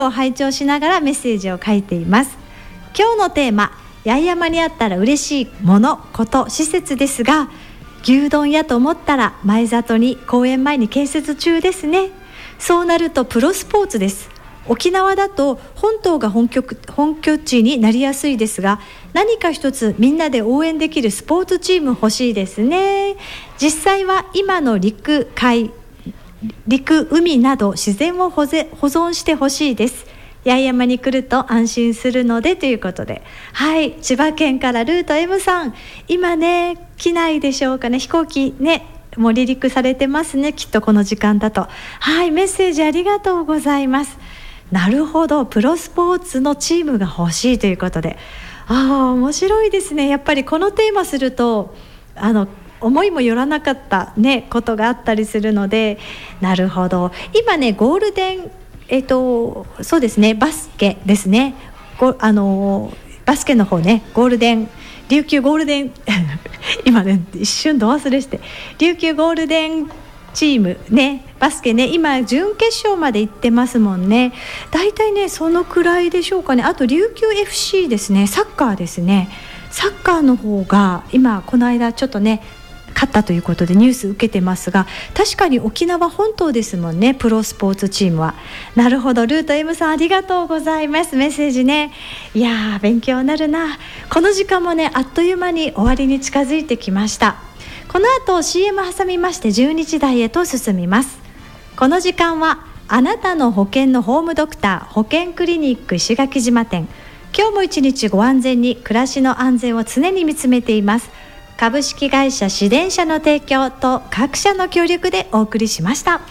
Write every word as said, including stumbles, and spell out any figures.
を拝聴しながらメッセージを書いています。今日のテーマ、八重山にあったら嬉しいもの、こと、施設ですが、牛丼屋と思ったら前里に公園前に建設中ですね。そうなるとプロスポーツです。沖縄だと本島が本拠、本拠地になりやすいですが、何か一つみんなで応援できるスポーツチーム欲しいですね。実際は今の陸海陸海など自然を保ぜ保存してほしいです。八重山に来ると安心するので、ということで、はい、千葉県からルート M さん、今ね機内でしょうかね、飛行機ねもう離陸されてますね、きっとこの時間だと。はい、メッセージありがとうございます。なるほど、プロスポーツのチームが欲しいということで、ああ面白いですね。やっぱりこのテーマするとあの思いもよらなかった、ね、ことがあったりするので、なるほど。今ねゴールデンえっとそうですね、バスケですね、ごあのバスケの方ね、ゴールデン琉球ゴールデン今ね一瞬ど忘れして、琉球ゴールデンチームね、バスケね、今準決勝まで行ってますもんね。だいたいねそのくらいでしょうかね。あと琉球 エフシー ですね、サッカーですね。サッカーの方が今この間ちょっとね勝ったということでニュース受けてますが、確かに沖縄本島ですもんね、プロスポーツチームは。なるほど、ルート M さんありがとうございます。メッセージね、いやー勉強になるな。この時間もねあっという間に終わりに近づいてきました。この後 シーエム 挟みましてじゅうにじ台へと進みます。この時間はあなたの保険のホームドクター保険クリニック石垣島店。今日も一日ご安全に、暮らしの安全を常に見つめています株式会社自然車の提供と各社の協力でお送りしました。